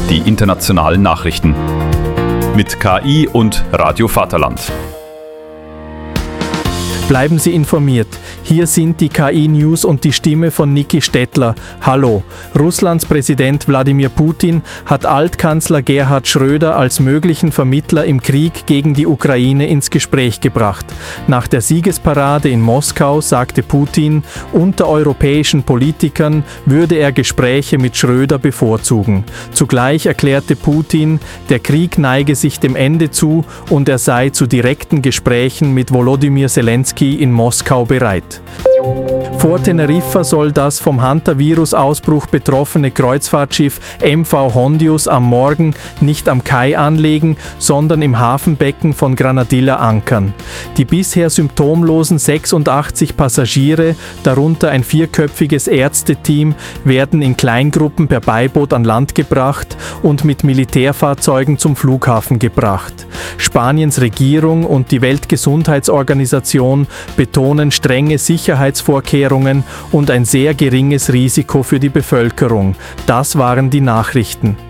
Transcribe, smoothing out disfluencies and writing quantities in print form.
die internationalen Nachrichten. Mit KI und Radio Vaterland. Bleiben Sie informiert. Hier sind die KI-News und die Stimme von Niki Stettler. Hallo. Russlands Präsident Wladimir Putin hat Altkanzler Gerhard Schröder als möglichen Vermittler im Krieg gegen die Ukraine ins Gespräch gebracht. Nach der Siegesparade in Moskau sagte Putin, unter europäischen Politikern würde er Gespräche mit Schröder bevorzugen. Zugleich erklärte Putin, der Krieg neige sich dem Ende zu und er sei zu direkten Gesprächen mit Volodymyr Zelensky in Moskau bereit. Vor Teneriffa soll das vom Hantavirus-Ausbruch betroffene Kreuzfahrtschiff MV Hondius am Morgen nicht am Kai anlegen, sondern im Hafenbecken von Granadilla ankern. Die bisher symptomlosen 86 Passagiere, darunter ein 4-köpfiges Ärzteteam, werden in Kleingruppen per Beiboot an Land gebracht und mit Militärfahrzeugen zum Flughafen gebracht. Spaniens Regierung und die Weltgesundheitsorganisation betonen strenge Sicherheitsvorkehrungen und ein sehr geringes Risiko für die Bevölkerung. Das waren die Nachrichten.